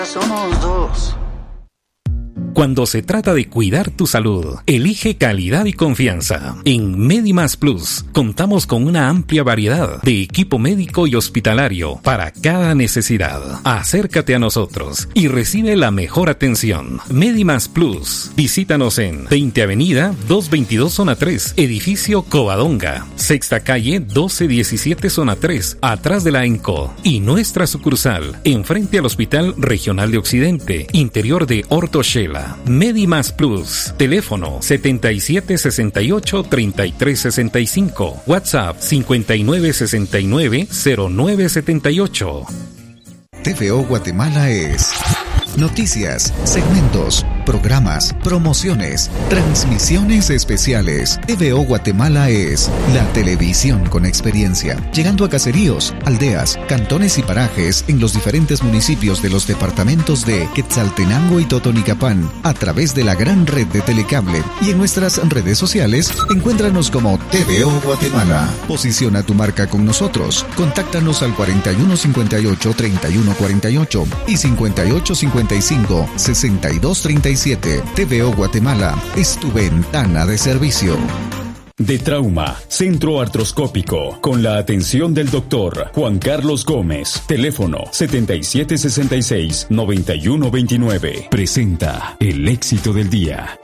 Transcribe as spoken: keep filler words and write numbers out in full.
Somos dos. Cuando se trata de cuidar tu salud, elige calidad y confianza. En Medimas Plus contamos con una amplia variedad de equipo médico y hospitalario para cada necesidad. Acércate a nosotros y recibe la mejor atención. Medimas Plus. Visítanos en veinte Avenida doscientos veintidós Zona tres, Edificio Covadonga, Sexta Calle doce diecisiete Zona tres, atrás de la ENCO. Y nuestra sucursal, enfrente al Hospital Regional de Occidente, interior de Horto Shela. Medimas Plus. Teléfono setenta y siete sesenta y ocho treinta y tres sesenta y cinco. WhatsApp cincuenta y nueve sesenta y nueve cero nueve setenta y ocho. T V O Guatemala es noticias, segmentos, programas, promociones, transmisiones especiales. T V O Guatemala es la televisión con experiencia, llegando a caseríos, aldeas, cantones y parajes en los diferentes municipios de los departamentos de Quetzaltenango y Totonicapán, a través de la gran red de Telecable. Y en nuestras redes sociales, encuéntranos como T V O Guatemala. Posiciona tu marca con nosotros. Contáctanos al cuarenta y uno cincuenta y ocho treinta y uno cuarenta y ocho y cincuenta y ocho cincuenta y cinco sesenta y dos treinta y siete. T V O Guatemala es tu ventana de servicio. De Trauma, Centro Artroscópico, con la atención del doctor Juan Carlos Gómez. Teléfono setenta y siete sesenta y seis noventa y uno veintinueve. Presenta el éxito del día.